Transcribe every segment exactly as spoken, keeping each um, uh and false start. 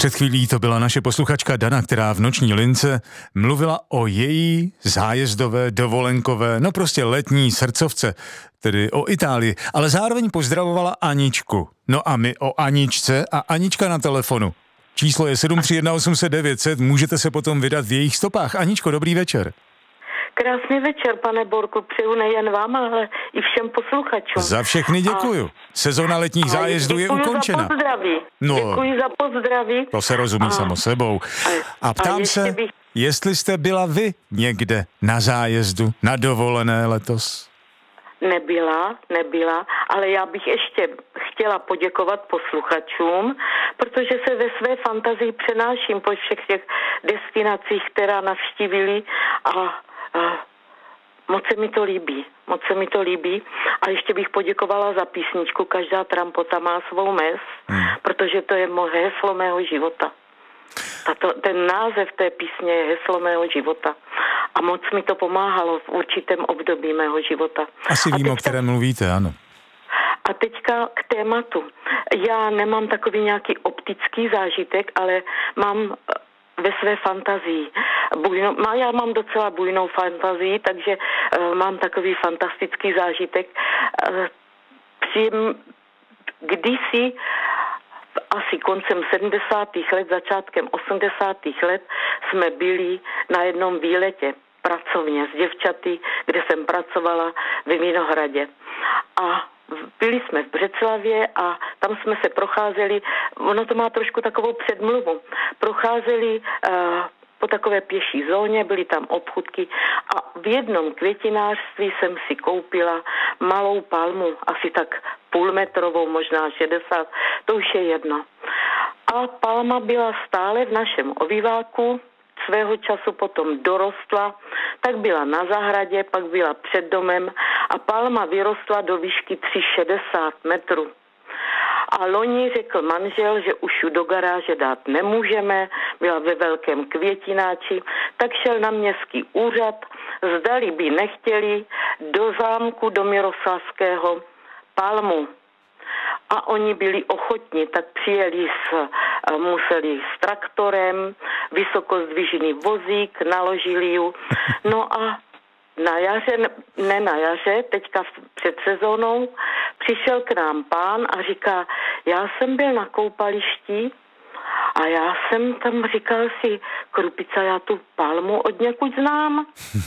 Před chvílí to byla naše posluchačka Dana, která v noční lince mluvila o její zájezdové, dovolenkové, no prostě letní srdcovce, tedy o Itálii, ale zároveň pozdravovala Aničku. No a my o Aničce a Anička na telefonu. Číslo je sedm tři jedna osm set devět set, můžete se potom vydat v jejich stopách. Aničko, dobrý večer. Krásný večer, pane Borku, přeju nejen vám, ale i všem posluchačům. Za všechny děkuju. Sezona letních zájezdů je ukončena. Za pozdraví. No, děkuji za pozdraví. To se rozumí a, samo sebou. A, a ptám a se, bych... jestli jste byla vy někde na zájezdu, na dovolené letos? Nebyla, nebyla, ale já bych ještě chtěla poděkovat posluchačům, protože se ve své fantazii přenáším po všech těch destinacích, která navštívili a moc se mi to líbí, moc se mi to líbí a ještě bych poděkovala za písničku Každá trampota má svou mez, hmm. protože to je moje heslo mého života. Tato, ten název té písně je heslo mého života a moc mi to pomáhalo v určitém období mého života. Asi vím, teďka, o kterém mluvíte, ano. A teďka k tématu. Já nemám takový nějaký optický zážitek, ale mám ve své fantazii. Bujno, já mám docela bujnou fantazii, takže uh, mám takový fantastický zážitek. Uh, při, kdysi, asi koncem sedmdesátých let, začátkem osmdesátých let, jsme byli na jednom výletě pracovně s děvčaty, kde jsem pracovala ve Vinohradě. A byli jsme v Břeclavě a tam jsme se procházeli, ono to má trošku takovou předmluvu, procházeli uh, po takové pěší zóně, byly tam obchůdky a v jednom květinářství jsem si koupila malou palmu, asi tak půlmetrovou, možná šedesát, to už je jedno. A palma byla stále v našem obýváku, svého času potom dorostla, tak byla na zahradě, pak byla před domem a palma vyrostla do výšky tři sta šedesát metrů. A loni řekl manžel, že už ji do garáže dát nemůžeme, byla ve velkém květináči, tak šel na městský úřad, zdali by nechtěli do zámku do Miroslavského palmu. A oni byli ochotní, tak přijeli s, museli s traktorem, vysokozdvižný vozík, naložili ju. No a na jaře, ne na jaře, teďka před sezónou, přišel k nám pán a říká, já jsem byl na koupališti a já jsem tam říkal si, Krupica, já tu palmu od někud znám.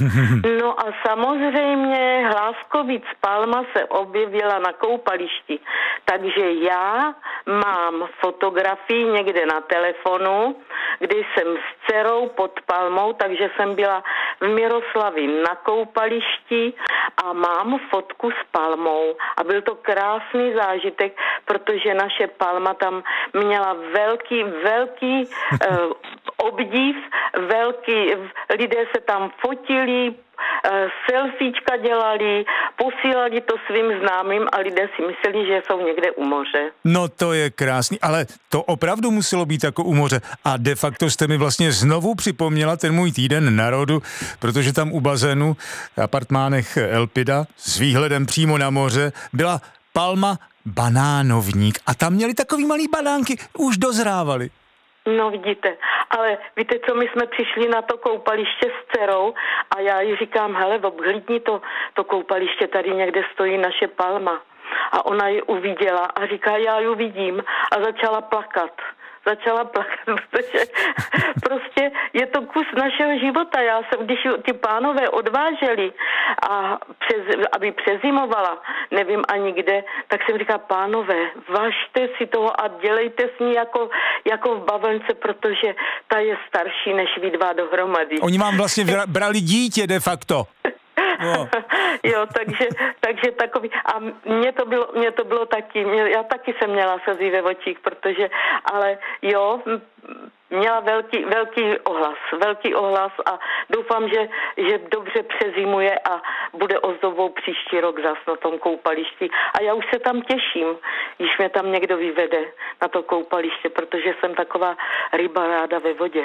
No a samozřejmě Hlávkovic palma se objevila na koupališti. Takže já mám fotografii někde na telefonu, kdy jsem s dcerou pod palmou, takže jsem byla v Miroslavi na koupališti a mám fotku s palmou. A byl to krásný zážitek, protože naše palma tam měla velký, velký eh, obdiv, velký, lidé se tam fotili, selfiečka dělali, posílali to svým známým a lidé si mysleli, že jsou někde u moře. No to je krásný, ale to opravdu muselo být jako u moře a de facto jste mi vlastně znovu připomněla ten můj týden na rodu, protože tam u bazénu v apartmánech Elpida s výhledem přímo na moře byla palma banánovník a tam měli takový malý banánky, už dozrávali. No vidíte, ale víte co, my jsme přišli na to koupaliště s dcerou a já jí říkám, hele, obhlídni to, to koupaliště, tady někde stojí naše palma. A ona ji uviděla a říká, já ji vidím a začala plakat. Začala plakat, protože prostě je to kus našeho života. Já jsem, když ty pánové odváželi, a přes, aby přezimovala, nevím ani kde, tak jsem říkala, pánové, važte si toho a dělejte s ní jako, jako v bavlnce, protože ta je starší než vy dva dohromady. Oni vám vlastně brali dítě de facto. No. Jo, takže, takže takový, a mně to bylo, mně to bylo taky, mě, já taky jsem měla slzy ve očích, protože, ale jo, měla velký, velký ohlas, velký ohlas a doufám, že, že dobře přezimuje a bude ozdobou příští rok zas na tom koupališti. A já už se tam těším, když mě tam někdo vyvede na to koupaliště, protože jsem taková ryba ráda ve vodě.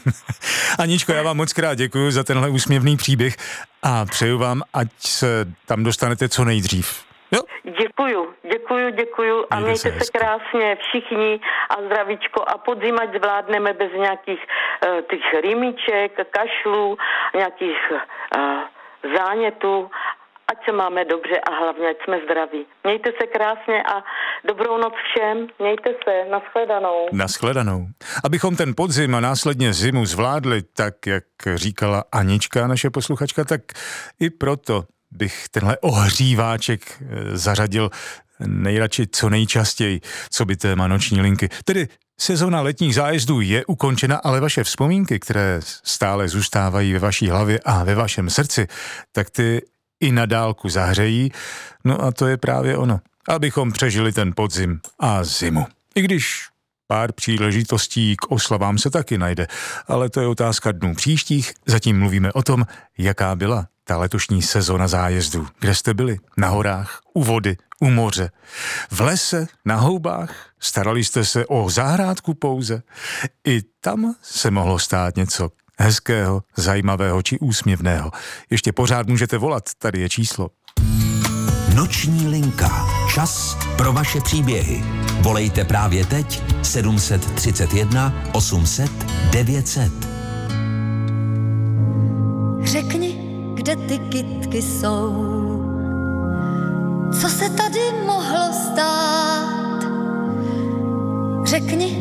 Aničko, já vám moc krát děkuji za tenhle úsměvný příběh a přeju vám, ať se tam dostanete co nejdřív. Jo? Děkuju, děkuju. děkuju, děkuju a mějte, mějte se, se krásně všichni a zdravíčko a podzim ať zvládneme bez nějakých uh, těch rýmiček, kašlů, nějakých uh, zánětů. Ať se máme dobře a hlavně ať jsme zdraví. Mějte se krásně a dobrou noc všem. Mějte se. Nashledanou. Nashledanou. Abychom ten podzim a následně zimu zvládli, tak jak říkala Anička, naše posluchačka, tak i proto bych tenhle ohříváček zařadil nejradši co nejčastěji, co by téma noční linky. Tedy sezona letních zájezdů je ukončena, ale vaše vzpomínky, které stále zůstávají ve vaší hlavě a ve vašem srdci, tak ty i na dálku zahřejí. No a to je právě ono, abychom přežili ten podzim a zimu. I když pár příležitostí k oslavám se taky najde, ale to je otázka dnů příštích. Zatím mluvíme o tom, jaká byla ta letošní sezona zájezdů. Kde jste byli? Na horách, u vody, u moře, v lese, na houbách? Starali jste se o zahrádku pouze? I tam se mohlo stát něco hezkého, zajímavého či úsměvného. Ještě pořád můžete volat, tady je číslo. Noční linka. Čas pro vaše příběhy. Volejte právě teď sedm set třicet jedna osm set devět set. Řekni, kde ty kytky jsou? Co se tady mohlo stát? Řekni,